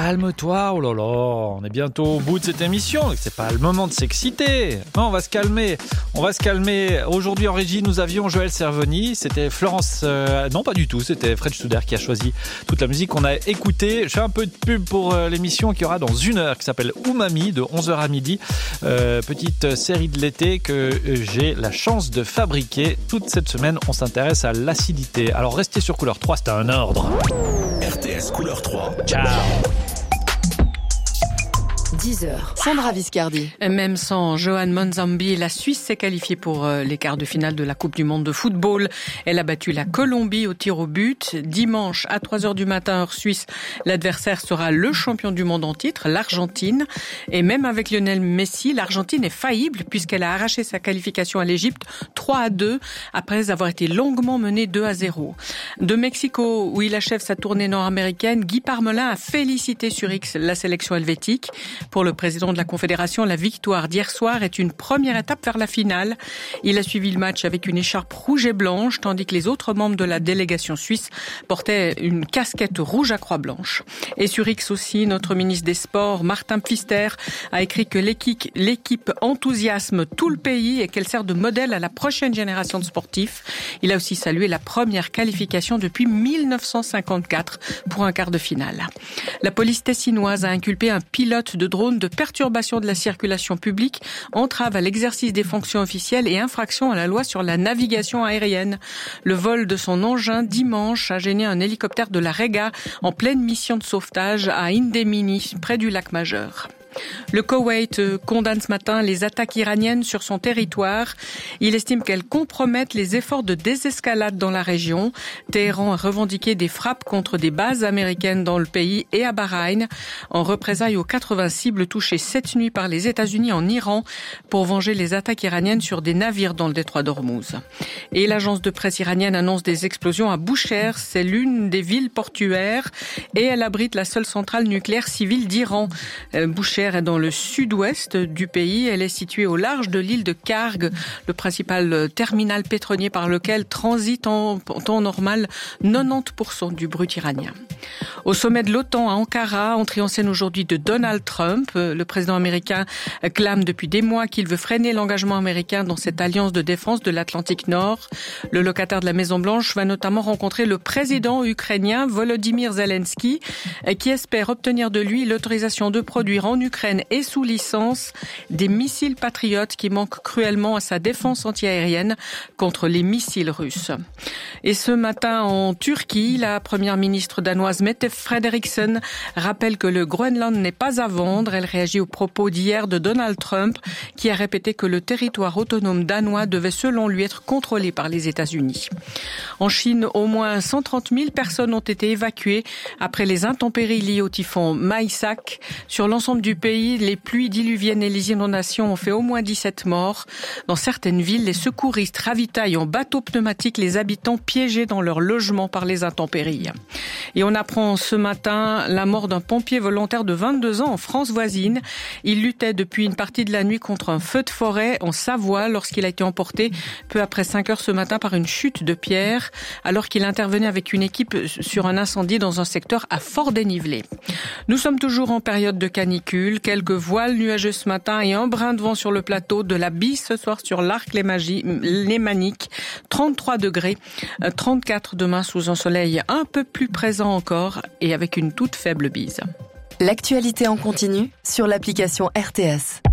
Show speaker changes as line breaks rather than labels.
calme-toi, oh là là, on est bientôt au bout de cette émission, c'est pas le moment de s'exciter. Non, on va se calmer. Aujourd'hui en régie, nous avions Joël Cervoni, c'était Florence, non pas du tout, c'était Fred Studer qui a choisi toute la musique qu'on a écoutée. Je fais un peu de pub pour l'émission qui aura dans 1 heure, qui s'appelle Umami, de 11h à midi. Petite série de l'été que j'ai la chance de fabriquer. Toute cette semaine, on s'intéresse à l'acidité. Alors restez sur Couleur 3, c'est un ordre.
RTS Couleur 3.
Ciao.
10h, Sandra Viscardi.
Même sans Johan Monzambi, la Suisse s'est qualifiée pour les quarts de finale de la Coupe du Monde de football. Elle a battu la Colombie au tir au but. Dimanche, à 3h du matin, heure suisse, l'adversaire sera le champion du monde en titre, l'Argentine. Et même avec Lionel Messi, l'Argentine est faillible puisqu'elle a arraché sa qualification à l'Égypte 3-2 après avoir été longuement menée 2-0. De Mexico, où il achève sa tournée nord-américaine, Guy Parmelin a félicité sur X la sélection helvétique. Pour le président de la Confédération, la victoire d'hier soir est une première étape vers la finale. Il a suivi le match avec une écharpe rouge et blanche, tandis que les autres membres de la délégation suisse portaient une casquette rouge à croix blanche. Et sur X aussi, notre ministre des Sports, Martin Pfister, a écrit que l'équipe enthousiasme tout le pays et qu'elle sert de modèle à la prochaine génération de sportifs. Il a aussi salué la première qualification depuis 1954 pour un quart de finale. La police tessinoise a inculpé un pilote de drone de perturbation de la circulation publique, entrave à l'exercice des fonctions officielles et infraction à la loi sur la navigation aérienne. Le vol de son engin dimanche a gêné un hélicoptère de la Rega en pleine mission de sauvetage à Indemini, près du lac Majeur. Le Koweït condamne ce matin les attaques iraniennes sur son territoire. Il estime qu'elles compromettent les efforts de désescalade dans la région. Téhéran a revendiqué des frappes contre des bases américaines dans le pays et à Bahreïn, en représailles aux 80 cibles touchées cette nuit par les États-Unis en Iran pour venger les attaques iraniennes sur des navires dans le détroit d'Ormuz. Et l'agence de presse iranienne annonce des explosions à Boucher. C'est l'une des villes portuaires et elle abrite la seule centrale nucléaire civile d'Iran. Boucher est dans le sud-ouest du pays. Elle est située au large de l'île de Karg, le principal terminal pétrolier par lequel transite en temps normal 90% du brut iranien. Au sommet de l'OTAN à Ankara, entrée en scène aujourd'hui de Donald Trump, le président américain clame depuis des mois qu'il veut freiner l'engagement américain dans cette alliance de défense de l'Atlantique Nord. Le locataire de la Maison-Blanche va notamment rencontrer le président ukrainien Volodymyr Zelensky, qui espère obtenir de lui l'autorisation de produire en Ukraine et sous licence des missiles patriotes qui manquent cruellement à sa défense antiaérienne contre les missiles russes. Et ce matin en Turquie, la première ministre danoise Mette Frederiksen rappelle que le Groenland n'est pas à vendre. Elle réagit aux propos d'hier de Donald Trump qui a répété que le territoire autonome danois devait selon lui être contrôlé par les États-Unis. En Chine, au moins 130 000 personnes ont été évacuées après les intempéries liées au typhon Maisak. Sur l'ensemble du pays, les pluies diluviennes et les inondations ont fait au moins 17 morts. Dans certaines villes, les secouristes ravitaillent en bateaux pneumatiques les habitants piégés dans leur logement par les intempéries. Et on apprend ce matin la mort d'un pompier volontaire de 22 ans en France voisine. Il luttait depuis une partie de la nuit contre un feu de forêt en Savoie lorsqu'il a été emporté peu après 5 heures ce matin par une chute de pierre alors qu'il intervenait avec une équipe sur un incendie dans un secteur à fort dénivelé. Nous sommes toujours en période de canicule, quelques voiles nuageux ce matin et un brin de vent sur le plateau, de la bise ce soir sur l'arc lémanique, 33 degrés, 34 demain sous un soleil un peu plus présent encore et avec une toute faible bise.
L'actualité en continu sur l'application RTS.